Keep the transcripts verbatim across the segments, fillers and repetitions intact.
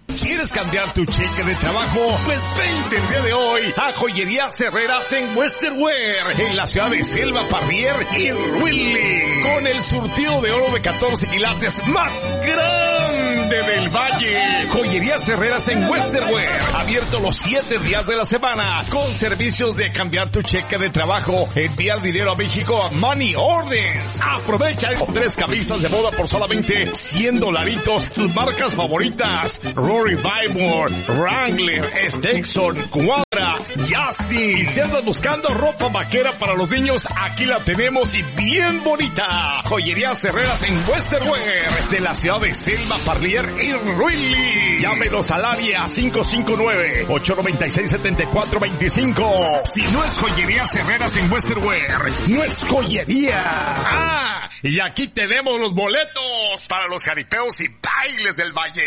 ¿Quieres cambiar tu cheque de trabajo? Pues vente el día de hoy a Joyerías Herreras en Western Wear, en la ciudad de Selva Parrier y Ruili, con el surtido de oro de catorce quilates más grande del Valle. Joyerías Herreras en Western Wear, abierto los siete días de la semana, con servicios de cambiar tu cheque de trabajo, enviar dinero a México a Money Orders. Aprovecha con tres camisas de boda por solamente cien dolaritos, tus marcas favoritas, Rory Bymore, Wrangler, Stetson, Quadra, Justin. Y si andas buscando ropa vaquera para los niños, aquí la tenemos y bien bonita. Joyerías Herreras en Western Wear, de la ciudad de Selma, Parlier y Ruili. Llámenos al área cinco cinco nueve, ocho nueve seis, siete cuatro dos cinco. Si no es Joyerías Herreras en Western Wear, no es joyería. Ah, y aquí tenemos los boletos para los jaripeos y bailes del Valle.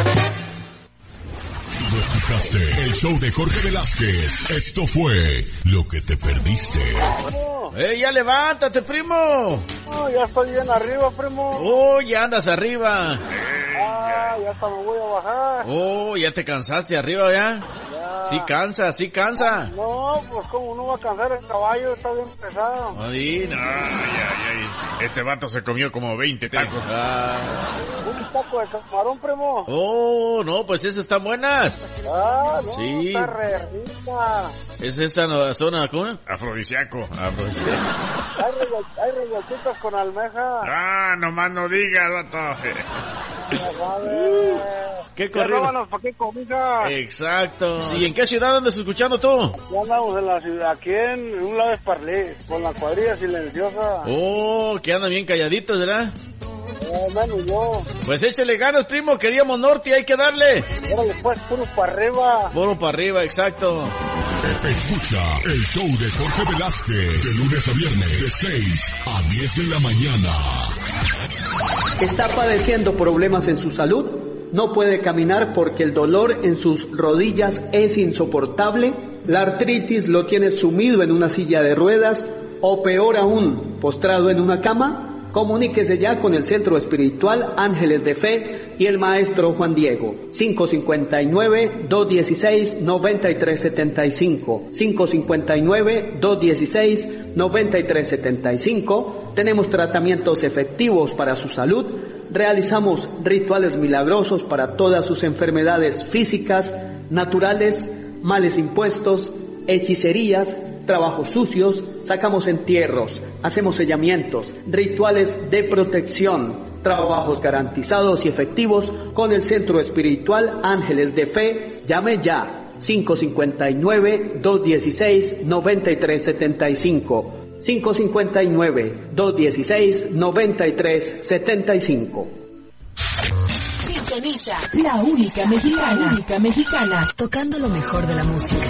¿No escuchaste el show de Jorge Velázquez? Esto fue lo que te perdiste. ¡Eh, ya levántate, primo! No, ya estoy bien arriba, primo. ¡Oh, ya andas arriba! Ah, ya hasta me voy a bajar. ¡Oh, ya te cansaste arriba ya! Ya. Sí cansa, sí cansa. No, pues como no va a cansar el caballo, está bien pesado. Ay, no. Ay, ay, ay. Este vato se comió como veinte tacos. Ah. Un taco de camarón, primo. Oh, no, pues esas están buenas. Ah, no, Sí. está re rica. Es esa no- zona, ¿cómo? Afrodisíaco. Afrodisíaco. Hay, revuel- hay revueltitas con almeja. Ah, nomás no digas, vato. Ya sabes. ¿Qué Ya corrido? vámonos, ¿para qué comida? Exacto. ¿Y en qué ciudad andas escuchando tú? Ya andamos en la ciudad, aquí en, en un lado de Parlé, con la cuadrilla silenciosa. Oh, que andan bien calladitos, ¿verdad? Eh, menos yo. Pues échale ganas, primo, queríamos norte, hay que darle. Ahora después puro para arriba. Puro para arriba, exacto. Escucha el show de Jorge Velázquez de lunes a viernes de seis a diez de la mañana. ¿Está padeciendo problemas en su salud? ¿No puede caminar porque el dolor en sus rodillas es insoportable? ¿La artritis lo tiene sumido en una silla de ruedas? ¿O peor aún, postrado en una cama? Comuníquese ya con el Centro Espiritual Ángeles de Fe y el Maestro Juan Diego. cinco cinco nueve, dos uno seis, nueve tres siete cinco. cinco cinco nueve, dos uno seis, nueve tres siete cinco. Tenemos tratamientos efectivos para su salud. Realizamos rituales milagrosos para todas sus enfermedades físicas, naturales, males impuestos, hechicerías, trabajos sucios, sacamos entierros, hacemos sellamientos, rituales de protección, trabajos garantizados y efectivos con el Centro Espiritual Ángeles de Fe. Llame ya, cinco cinco nueve, dos uno seis, nueve tres siete cinco. cinco cinco nueve, dos uno seis, nueve tres siete cinco. Sintoniza la única mexicana, única mexicana, tocando lo mejor de la música.